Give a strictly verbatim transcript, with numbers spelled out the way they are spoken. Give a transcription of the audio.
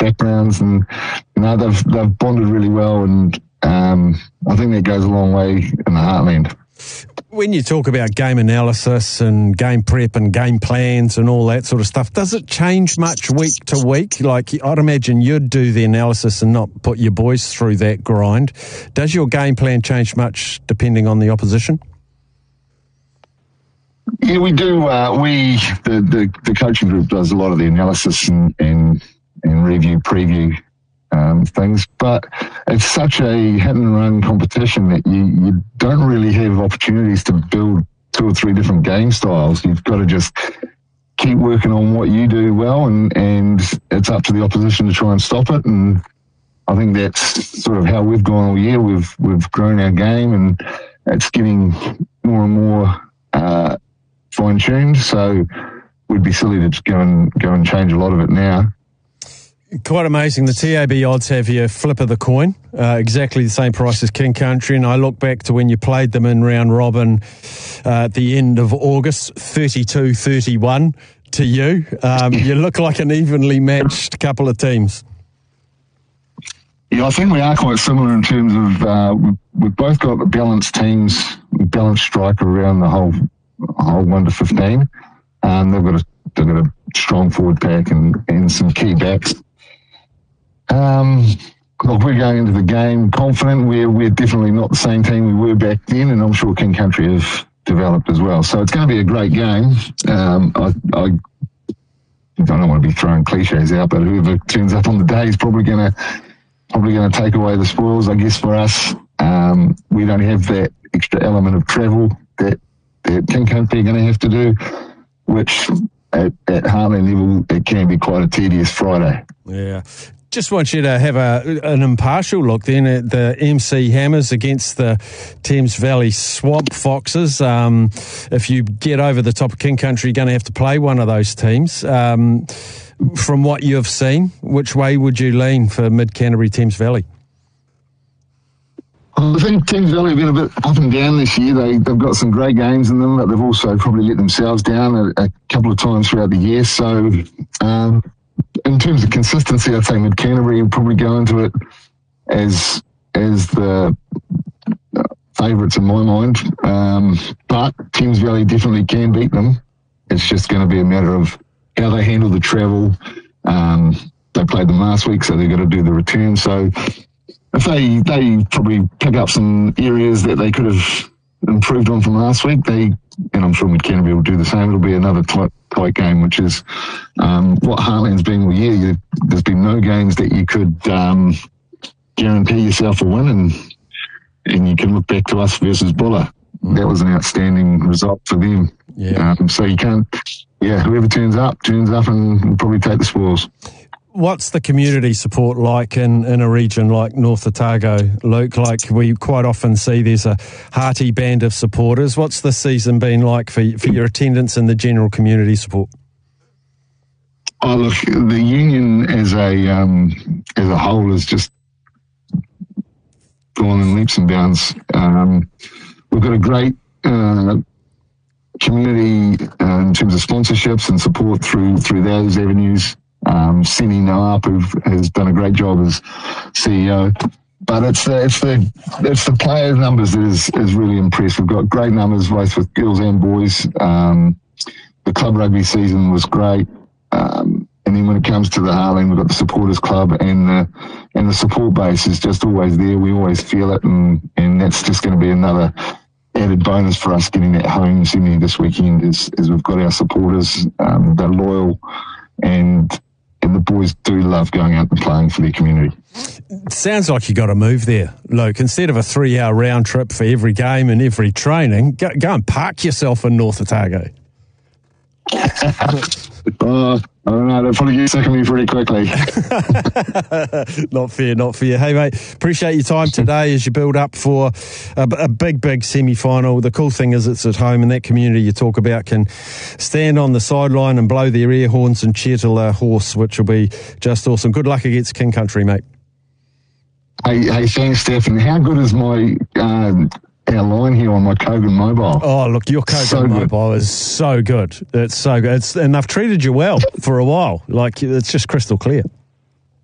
backgrounds, and you know they've they've bonded really well, and um, I think that goes a long way in the Heartland. When you talk about game analysis and game prep and game plans and all that sort of stuff, does it change much week to week? Like, I'd imagine you'd do the analysis and not put your boys through that grind. Does your game plan change much depending on the opposition? Yeah, we do. Uh, we the, the the coaching group does a lot of the analysis and and, and review, preview um, things, but it's such a hit and run competition that you, you don't really have opportunities to build two or three different game styles. You've got to just keep working on what you do well, and, and it's up to the opposition to try and stop it. And I think that's sort of how we've gone all year. We've we've grown our game, and it's getting more and more uh, fine-tuned. So we'd be silly to just go and go and change a lot of it now. Quite amazing. The T A B odds have you flip of the coin, uh, exactly the same price as King Country. And I look back to when you played them in round robin uh, at the end of August, thirty-two thirty-one to you. Um, you look like an evenly matched couple of teams. Yeah, I think we are quite similar in terms of uh, we've both got balanced teams, balanced striker around the whole whole one to fifteen. Um, they've got a they've got a strong forward pack and, and some key backs. Um, look, we're going into the game confident. We're we're definitely not the same team we were back then, and I'm sure King Country have developed as well. So it's going to be a great game. Um, I, I don't want to be throwing cliches out, but whoever turns up on the day is probably going to probably going to take away the spoils, I guess, for us. Um, we don't have that extra element of travel that that King Country are going to have to do, which at, at Heartland level it can be quite a tedious Friday. Yeah. Just want you to have a an impartial look then at the M C Hammers against the Thames Valley Swamp Foxes. Um, if you get over the top of King Country, you're going to have to play one of those teams. Um, from what you've seen, which way would you lean for Mid-Canterbury Thames Valley? I think Thames Valley have been a bit up and down this year. They, they've got some great games in them, but they've also probably let themselves down a, a couple of times throughout the year. So um, in terms of consistency, I'd say Mid-Canterbury will probably go into it as as the favourites in my mind. Um, but Thames Valley definitely can beat them. It's just going to be a matter of how they handle the travel. Um, they played them last week, so they've got to do the return. So if they they probably pick up some areas that they could have improved on from last week, they and I'm sure Mid-Canterbury will do the same. It'll be another tight, tight game, which is um, what Heartland's been all year. You, there's been no games that you could um, guarantee yourself a win, and and you can look back to us versus Buller. That was an outstanding result for them. Yeah. Um, so you can't, yeah, whoever turns up, turns up and will probably take the spoils. What's the community support like in, in a region like North Otago, Luke? Like, we quite often see there's a hearty band of supporters. What's the season been like for, for your attendance and the general community support? Oh, look, the union as a um, as a whole has just gone in leaps and bounds. Um, we've got a great uh, community uh, in terms of sponsorships and support through through those avenues. Um, Sini Noap, who has done a great job as C E O, but it's the it's the it's the player numbers that is is really impressed. We've got great numbers both with girls and boys. Um, the club rugby season was great, um, and then when it comes to the Heartland, we've got the supporters club, and the and the support base is just always there. We always feel it, and and that's just going to be another added bonus for us getting that home in Sydney this weekend. Is is we've got our supporters, um, they're loyal, and And the boys do love going out and playing for their community. Sounds like you got to move there, Luke. Instead of a three-hour round trip for every game and every training, go, go and park yourself in North Otago. uh, I don't know. They'll probably get sick of me pretty quickly. Not fair, not fair. Hey, mate, appreciate your time today as you build up for a, a big, big semi-final. The cool thing is it's at home, and that community you talk about can stand on the sideline and blow their air horns and cheer to their horse, which will be just awesome. Good luck against King Country, mate. Hey, hey, thanks, Stephen. How good is my um, our line here on my Kogan mobile? Oh, look, your Kogan so mobile is so good. It's so good. It's, and they've treated you well for a while. Like, it's just crystal clear.